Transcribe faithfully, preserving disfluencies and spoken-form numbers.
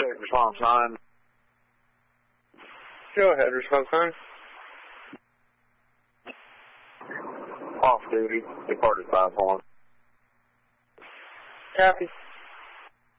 ahead, response nine. Go ahead, response nine. Off duty, departed five one. Copy.